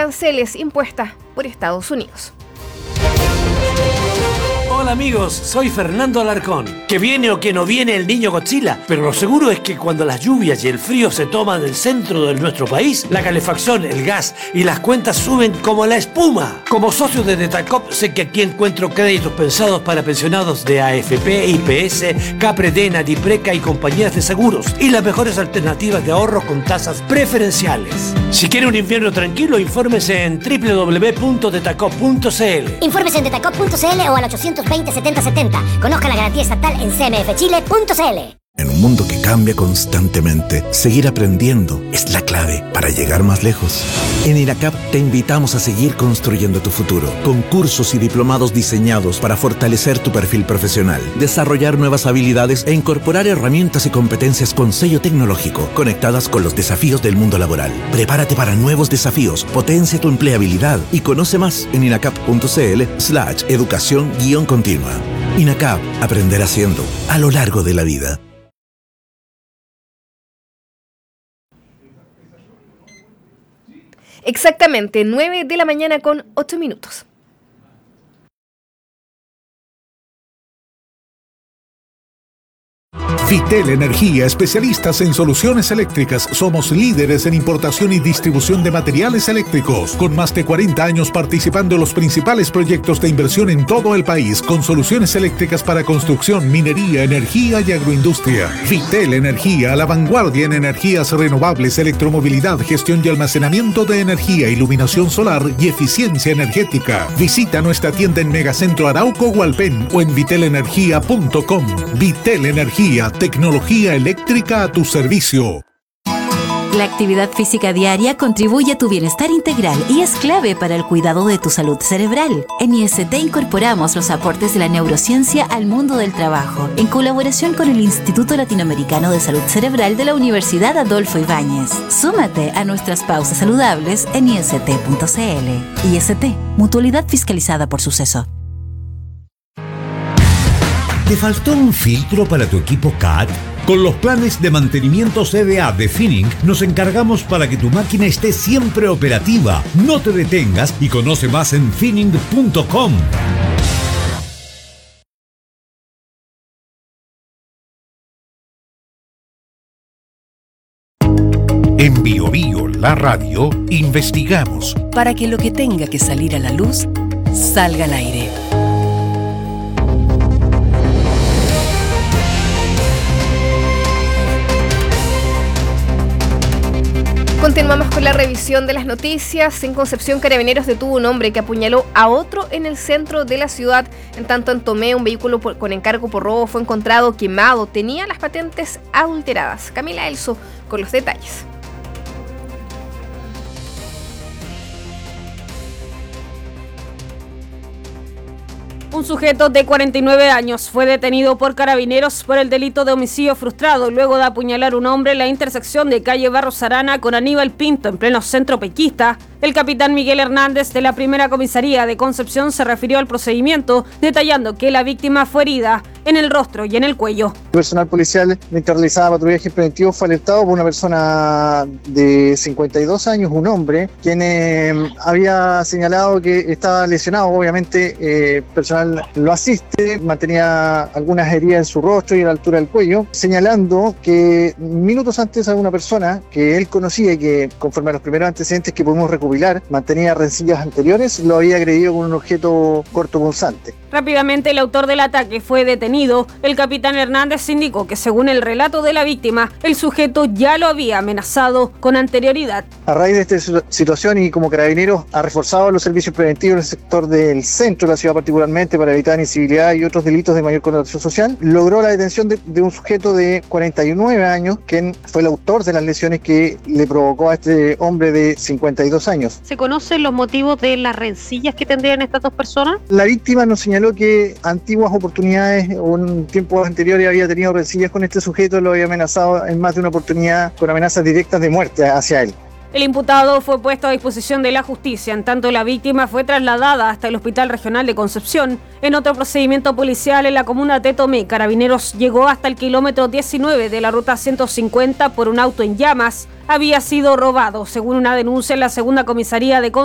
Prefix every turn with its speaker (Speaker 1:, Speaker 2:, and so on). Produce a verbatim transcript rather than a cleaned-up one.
Speaker 1: aranceles impuestas por Estados Unidos.
Speaker 2: Hola amigos, soy Fernando Alarcón. Que viene o que no viene el niño Godzilla, pero lo seguro es que cuando las lluvias y el frío se toman el centro de nuestro país, la calefacción, el gas y las cuentas suben como la espuma. Como socio de Detacop sé que aquí encuentro créditos pensados para pensionados de A F P, I P S, Capredena, Dipreca y compañías de seguros y las mejores alternativas de ahorro con tasas preferenciales. Si quiere un invierno tranquilo, infórmese en doble u doble u doble u punto detacop punto c l.
Speaker 3: Infórmese en detacop punto c l o al ochocientos veinte setenta setenta. Conozca la garantía estatal en c m f chile punto c l.
Speaker 4: En un mundo que cambia constantemente, seguir aprendiendo es la clave para llegar más lejos. En INACAP te invitamos a seguir construyendo tu futuro, con cursos y diplomados diseñados para fortalecer tu perfil profesional, desarrollar nuevas habilidades e incorporar herramientas y competencias con sello tecnológico, conectadas con los desafíos del mundo laboral. Prepárate para nuevos desafíos, potencia tu empleabilidad y conoce más en inacap punto c l slash educación guión continua. INACAP, aprender haciendo, a lo largo de la vida.
Speaker 1: Exactamente, nueve de la mañana con ocho minutos.
Speaker 5: Vitel Energía, especialistas en soluciones eléctricas. Somos líderes en importación y distribución de materiales eléctricos, con más de cuarenta años participando en los principales proyectos de inversión en todo el país, con soluciones eléctricas para construcción, minería, energía y agroindustria. Vitel Energía, a la vanguardia en energías renovables, electromovilidad, gestión y almacenamiento de energía, iluminación solar y eficiencia energética. Visita nuestra tienda en Megacentro Arauco Hualpén o en vitel energía punto com. Vitel Energía, tecnología eléctrica a tu servicio.
Speaker 6: La actividad física diaria contribuye a tu bienestar integral y es clave para el cuidado de tu salud cerebral. En I S T incorporamos los aportes de la neurociencia al mundo del trabajo, en colaboración con el Instituto Latinoamericano de Salud Cerebral de la Universidad Adolfo Ibáñez. Súmate a nuestras pausas saludables en i s t punto c l. I S T, mutualidad fiscalizada por Suceso.
Speaker 7: ¿Te faltó un filtro para tu equipo C A D? Con los planes de mantenimiento C D A de Finning nos encargamos para que tu máquina esté siempre operativa. No te detengas y conoce más en finning punto com.
Speaker 5: En Bio Bio, la radio, investigamos
Speaker 8: para que lo que tenga que salir a la luz salga al aire.
Speaker 1: Continuamos con la revisión de las noticias. En Concepción, Carabineros detuvo un hombre que apuñaló a otro en el centro de la ciudad. En tanto, en Tomé, un vehículo por, con encargo por robo fue encontrado quemado. Tenía las patentes adulteradas. Camila Elso con los detalles.
Speaker 9: Un sujeto de cuarenta y nueve años fue detenido por Carabineros por el delito de homicidio frustrado luego de apuñalar a un hombre en la intersección de calle Barros Arana con Aníbal Pinto en pleno centro pequista. El capitán Miguel Hernández de la primera comisaría de Concepción se refirió al procedimiento, detallando que la víctima fue herida en el rostro y en el cuello.
Speaker 10: El personal policial, mientras realizaba patrullaje preventivo, fue alertado por una persona de cincuenta y dos años, un hombre, quien eh, había señalado que estaba lesionado. Obviamente, eh, personal lo asiste, mantenía algunas heridas en su rostro y a la altura del cuello, señalando que minutos antes había una persona que él conocía y que, conforme a los primeros antecedentes que pudimos recopilar, mantenía rencillas anteriores, lo había agredido con un objeto cortopunzante.
Speaker 9: Rápidamente el autor del ataque fue detenido. El capitán Hernández indicó que según el relato de la víctima, el sujeto ya lo había amenazado con anterioridad.
Speaker 10: A raíz de esta situación y como Carabineros ha reforzado los servicios preventivos en el sector del centro de la ciudad particularmente para evitar incivilidad y otros delitos de mayor connotación social, logró la detención de, de un sujeto de cuarenta y nueve años, quien fue el autor de las lesiones que le provocó a este hombre de cincuenta y dos años.
Speaker 11: ¿Se conocen los motivos de las rencillas que tendrían estas dos personas?
Speaker 10: La víctima nos señaló que antiguas oportunidades o en tiempos anteriores había tenido rencillas con este sujeto, lo había amenazado en más de una oportunidad con amenazas directas de muerte hacia él.
Speaker 9: El imputado fue puesto a disposición de la justicia, en tanto la víctima fue trasladada hasta el Hospital Regional de Concepción. En otro procedimiento policial en la comuna de Tomé, Carabineros llegó hasta el kilómetro diecinueve de la ruta ciento cincuenta por un auto en llamas. Había sido robado, según una denuncia en la segunda comisaría de Concepción.